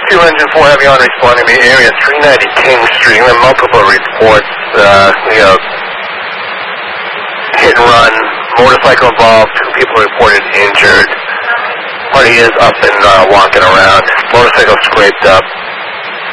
2 Engine 4 Heavy on responding to the area 390 King Street. We have multiple reports. Hit and run, motorcycle involved, 2 people reported injured. Party is up and walking around. Motorcycle scraped up.